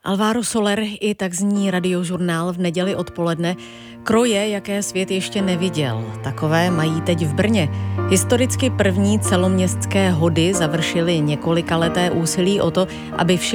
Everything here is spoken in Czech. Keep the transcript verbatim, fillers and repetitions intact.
Alvaro Soler, i tak zní Radiožurnál v neděli odpoledne. Kroje, jaké svět ještě neviděl. Takové mají teď v Brně. Historicky první celoměstské hody završily několikaleté úsilí o to, aby vše